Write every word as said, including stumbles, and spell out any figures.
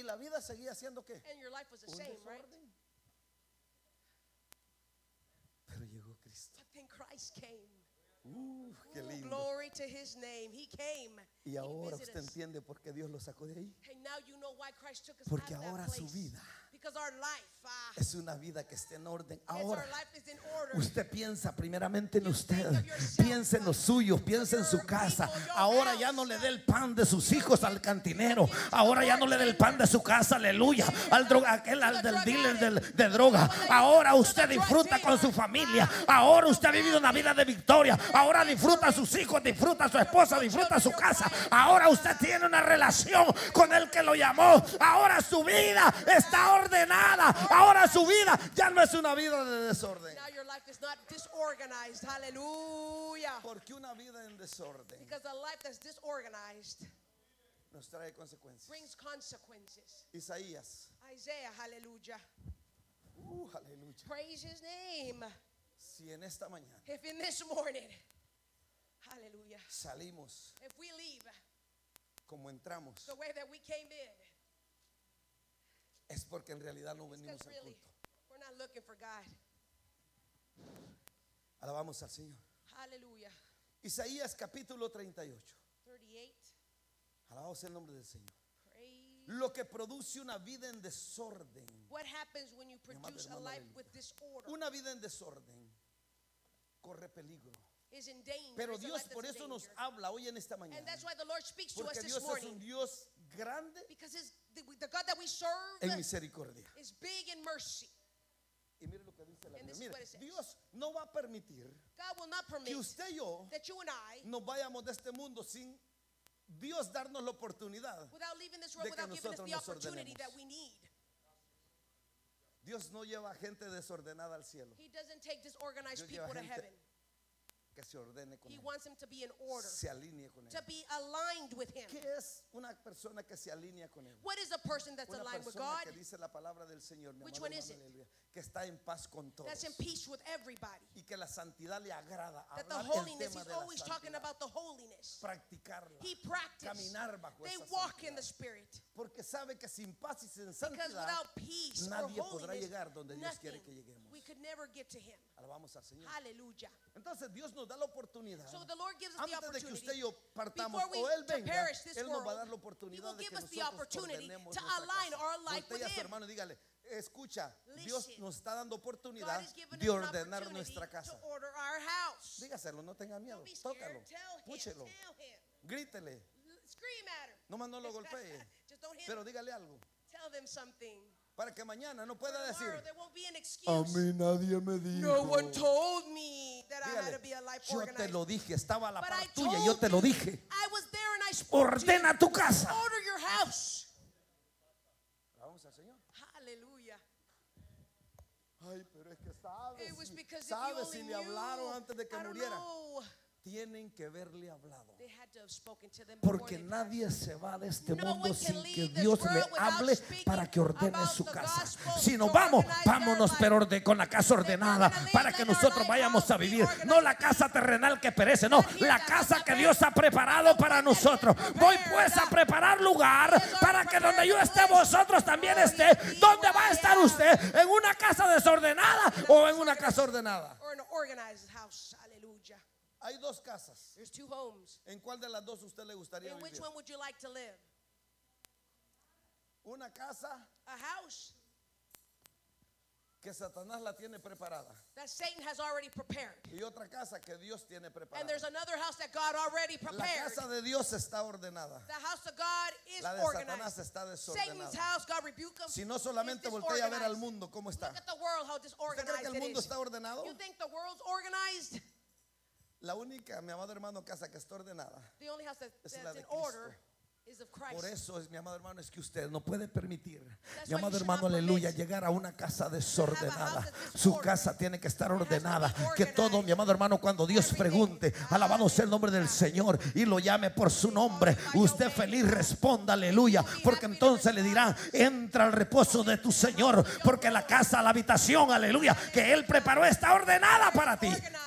y la vida seguía siendo ¿qué? And your life was the Un same, right? desorden. Pero llegó Cristo. But then Christ came. Uh, qué Ooh, lindo. glory to his name. He came. Y ahora He usted visited us. entiende por qué Dios lo sacó de ahí. And now you know why Christ took us Porque out of ahora that su place. vida Because our life, ah, es una vida que está en orden. is Ahora our life is in order. usted piensa primeramente en You usted, think of yourself, piensa en los suyos, piensa en su your casa. people, your Ahora house. ya no le dé el pan de sus hijos al cantinero. Ahora ya no le dé el pan de su casa, aleluya, al droga, aquel al del dealer del- de droga. Ahora usted disfruta con su familia. Ahora usted ha vivido una vida de victoria. Ahora disfruta a sus hijos, disfruta a su esposa, disfruta a su casa. Ahora usted tiene una relación con el que lo llamó. Ahora su vida está ordenada. Ahora su vida ya no es una vida de desorden. Now your life is not disorganized. Hallelujah. Porque una vida en desorden Because a life that's disorganized nos trae consecuencias. brings consequences. Isaías, Isaiah, hallelujah. uh, aleluya. Praise his name. Si en esta mañana If in this morning, hallelujah, salimos if we leave como entramos, the way that we came in, es porque en realidad no it's venimos because al really culto. we're not looking for God. Alabamos al Señor. Hallelujah. Isaías capítulo treinta y ocho. thirty-eight. Alabado sea el nombre del Señor. Praise. Lo que produce una vida en desorden. What happens when you Mi amado produce a hermano, life aleluya. with disorder? Una vida en desorden corre peligro. Is in danger. Pero It's a Dios life por that's in eso nos danger. habla hoy en esta And mañana. that's why the Lord speaks to us Porque this Dios es morning. un Dios grande Because his, the, the God that we serve en misericordia. is big in mercy. Y mire lo que dice la And Biblia. this is Mire, what it says. Dios no va a permitir God will not permit que usted y yo that you and I, nos vayamos de este mundo sin Dios darnos la oportunidad. without leaving this de world, que without giving us nosotros the nos opportunity ordenemos. that we need. Dios no lleva gente desordenada al cielo. He doesn't take disorganized Dios lleva people to gente heaven. que se ordene con He él, wants them to be in order, se alinee con él. to be aligned with Him. ¿Qué es una persona que se alinea con él? What is a person that's Una aligned with persona God? que dice la palabra del Señor, mi Which amado one is hermano, it? aleluya, que está en paz con todos That's in peace with everybody. y que la santidad le agrada. That the Hablar el holiness, tema He's de la always talking santidad, about the holiness. practicarla, He practiced. caminar bajo They esa walk in the santidad. Spirit. Porque sabe que sin paz y sin Because santidad without peace or nadie podrá holiness, llegar donde Dios quiere nothing, que lleguemos. we could never get to Him. Alabamos al Señor. Hallelujah. Entonces Dios nos da la oportunidad. So the Lord gives us the Antes de que opportunity. usted y yo partamos Before we o Él to venga, perish this Él nos va a dar world, la He oportunidad will de give que us the nosotros opportunity ordenemos to nuestra align casa. our life Voltea a with su Him. hermano y dígale, escucha, Dios Listen. nos está dando God oportunidad is giving de us an ordenar opportunity nuestra casa. to order our house. Dígaselo, no tenga miedo, Don't be scared. tócalo, Tell Him. púchelo, Tell Him. grítele, L- Scream at Him. nomás no lo golpee, Just don't hit pero him. dígale algo Tell them something. para que mañana no pueda decir, Tomorrow there won't be an a excuse. mí nadie me dijo. No one told me that I had Dígale, to be a life yo te organized. lo dije, estaba a la But par I tuya, told yo te lo you. dije. I was there and I spoke to you. Ordena tu casa. Order your house. Vamos al Señor. Hallelujah. Ay, pero es que sabes, It was si- because if you sabes only si le knew, hablaron antes de que I don't muriera. know. Tienen que haberle hablado. They had to have spoken to them before Porque they nadie passed. se va de este No mundo one sin can que leave this Dios le world without hable speaking para que ordene about su the casa. gospel Si nos to vamos, organize vámonos their pero life. orde- con la casa ordenada gonna leave, para que let our nosotros life vayamos a be vivir. organized. No la casa terrenal que perece, no, Not here, la that casa house que that Dios ha preparado para that He has nosotros. Voy prepared. pues a preparar lugar He has para already que donde yo prepared esté the place. vosotros también Oh, He esté. be ¿Dónde where va a I estar am. usted? ¿En una casa desordenada o en una casa ordenada? Or an organized house. Hallelujah. Hay dos casas. There's two homes. ¿En cuál de las dos usted le gustaría In which vivir? one would you like to live? Una casa A house que Satanás la tiene preparada that Satan has already prepared. y otra casa que Dios tiene And preparada. there's another house that God already La prepared. casa de Dios está ordenada. The house of God is La de Satanás organized. está Satan's desordenada. house, God rebuke him. Si no solamente is voltea a ver al disorganized. mundo cómo está. Look at the world, how ¿Usted disorganized cree que el it mundo is. está ordenado? You think the world's organized? La única, mi amado hermano, casa que está ordenada. The only house that, Es that's la de in order Cristo. is of Por Christ. eso es, mi amado hermano, es que usted no puede permitir, That's mi why amado you should hermano, not aleluya, permit llegar a una casa desordenada. that's Su disordered. casa tiene que estar It has to be ordenada. Que organized. todo, mi amado hermano, cuando Dios Everything. pregunte, alabado sea el nombre del Señor, y lo llame por su nombre, usted feliz responda, aleluya, porque entonces le dirán, entra al reposo de tu Señor, porque la casa, la habitación, aleluya, que Él preparó está ordenada para ti. Organized.